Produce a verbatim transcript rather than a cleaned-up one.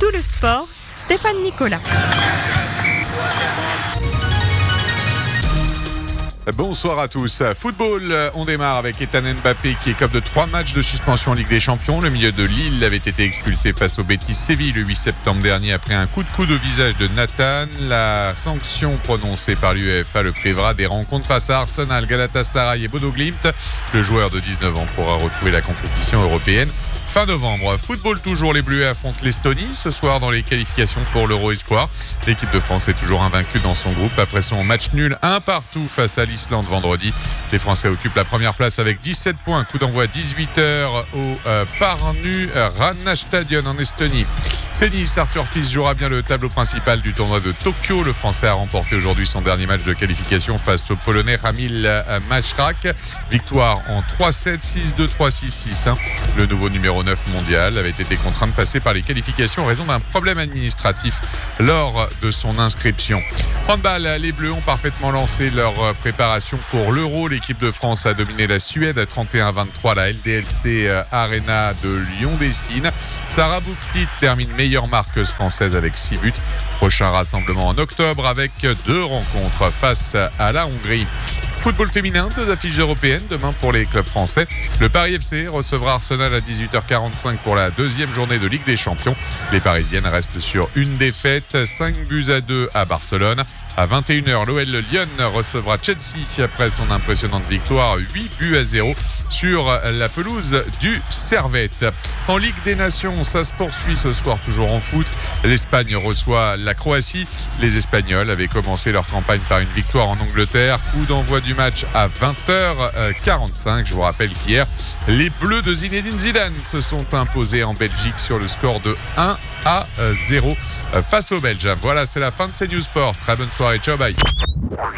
tout le sport, Stéphane Nicolas. Bonsoir à tous. Football, on démarre avec Ethan Mbappé qui écope de trois matchs de suspension en Ligue des Champions. Le milieu de Lille avait été expulsé face au Betis Séville le huit septembre dernier après un coup de coude au visage de Nathan. La sanction prononcée par l'UEFA le privera des rencontres face à Arsenal, Galatasaray et Bodo Glimt. Le joueur de dix-neuf ans pourra retrouver la compétition européenne fin novembre. Football toujours, les Bleus affrontent l'Estonie ce soir dans les qualifications pour l'Euro Espoir. L'équipe de France est toujours invaincue dans son groupe après son match nul un partout face à l'Islande vendredi. Les Français occupent la première place avec dix-sept points. Coup d'envoi dix-huit heures au euh, Pärnu Rannastadion en Estonie. Tennis, Arthur Fils jouera bien le tableau principal du tournoi de Tokyo. Le Français a remporté aujourd'hui son dernier match de qualification face au Polonais Ramil Machrak. Victoire en trois sept, six deux, trois six, six un. Le nouveau numéro neuf mondial avait été contraint de passer par les qualifications en raison d'un problème administratif lors de son inscription. Handball, les Bleus ont parfaitement lancé leur préparation pour l'Euro. L'équipe de France a dominé la Suède à trente et un à vingt-trois à la L D L C Arena de Lyon-Dessines. Sarah Bouktit termine meilleure marqueuse française avec six buts. Prochain rassemblement en octobre avec deux rencontres face à la Hongrie. Football féminin, deux affiches européennes demain pour les clubs français. Le Paris F C recevra Arsenal à dix-huit heures quarante-cinq pour la deuxième journée de Ligue des Champions. Les Parisiennes restent sur une défaite, cinq buts à deux à Barcelone. À vingt et une heures, l'O L Lyon recevra Chelsea après son impressionnante victoire huit buts à zéro sur la pelouse du Servette. En Ligue des Nations, ça se poursuit ce soir toujours en foot. L'Espagne reçoit la Croatie. Les Espagnols avaient commencé leur campagne par une victoire en Angleterre. Coup d'envoi du match à vingt heures quarante-cinq. Je vous rappelle qu'hier, les Bleus de Zinedine Zidane se sont imposés en Belgique sur le score de un à zéro face aux Belges. Voilà, c'est la fin de ces News Sport. Très bonne soirée, ciao, bye.